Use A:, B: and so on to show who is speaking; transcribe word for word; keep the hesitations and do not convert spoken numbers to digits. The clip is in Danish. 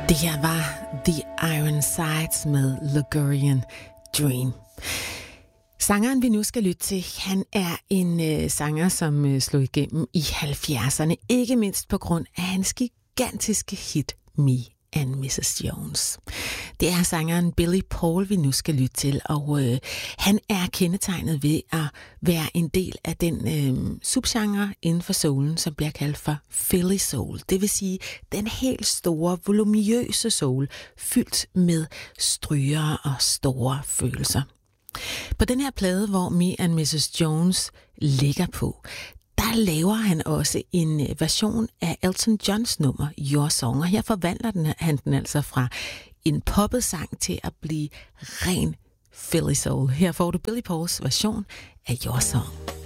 A: Det her var The Ironsides med Ligurian Dream. Sangeren, vi nu skal lytte til, han er en øh, sanger, som øh, slog igennem i halvfjerdserne. Ikke mindst på grund af hans gigantiske hit Me and missus Jones. Det er sangeren Billy Paul, vi nu skal lytte til, og øh, han er kendetegnet ved at være en del af den øh, subgenre inden for soulen, som bliver kaldt for Philly soul. Det vil sige den helt store, voluminøse soul, fyldt med stryger og store følelser. På den her plade, hvor Me and missus Jones ligger på, der laver han også en version af Elton Johns nummer Your Song, og her forvandler den, han den altså fra en poppet sang til at blive ren Philly soul. Her får du Billy Pauls version af Your Song.